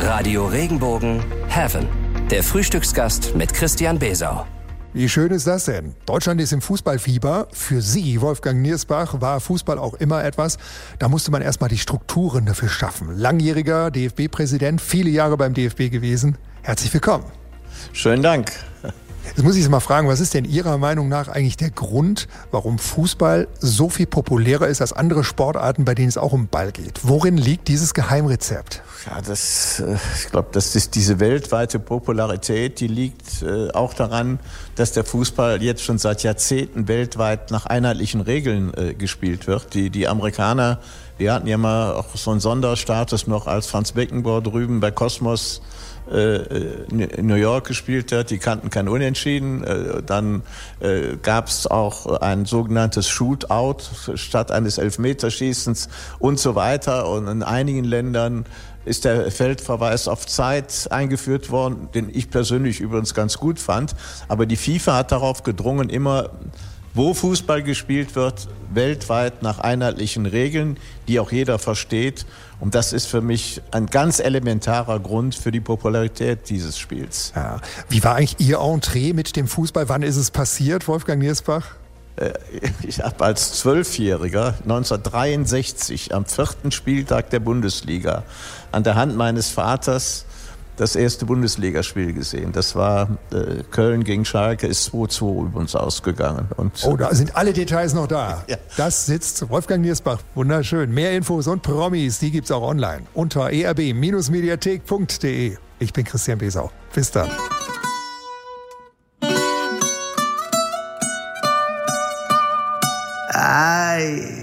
Radio Regenbogen Heaven. Der Frühstücksgast mit Christian Besau. Wie schön ist das denn? Deutschland ist im Fußballfieber. Für Sie, Wolfgang Niersbach, war Fußball auch immer etwas. Da musste man erstmal die Strukturen dafür schaffen. Langjähriger DFB-Präsident, viele Jahre beim DFB gewesen. Herzlich willkommen. Schönen Dank. Jetzt muss ich Sie mal fragen, was ist denn Ihrer Meinung nach eigentlich der Grund, warum Fußball so viel populärer ist als andere Sportarten, bei denen es auch um Ball geht? Worin liegt dieses Geheimrezept? Ja, ich glaube, das ist diese weltweite Popularität, die liegt auch daran, dass der Fußball jetzt schon seit Jahrzehnten weltweit nach einheitlichen Regeln gespielt wird. Die Amerikaner, die hatten ja mal auch so einen Sonderstatus noch, als Franz Beckenbauer drüben bei Cosmos in New York gespielt hat, die kannten kein Unentschieden. Dann gab es auch ein sogenanntes Shootout statt eines Elfmeterschießens und so weiter. Und in einigen Ländern ist der Feldverweis auf Zeit eingeführt worden, den ich persönlich übrigens ganz gut fand. Aber die FIFA hat darauf gedrungen, immer wo Fußball gespielt wird, weltweit nach einheitlichen Regeln, die auch jeder versteht. Und das ist für mich ein ganz elementarer Grund für die Popularität dieses Spiels. Ja. Wie war eigentlich Ihr Entree mit dem Fußball? Wann ist es passiert, Wolfgang Niersbach? Ich habe als 12-Jähriger 1963 am 4. Spieltag der Bundesliga an der Hand meines Vaters das erste Bundesligaspiel gesehen. Das war Köln gegen Schalke, ist 2-2 übrigens ausgegangen. Und da sind alle Details noch da. Ja. Das sitzt Wolfgang Niersbach. Wunderschön. Mehr Infos und Promis, die gibt's auch online unter erb-mediathek.de. Ich bin Christian Besau. Bis dann. Ay.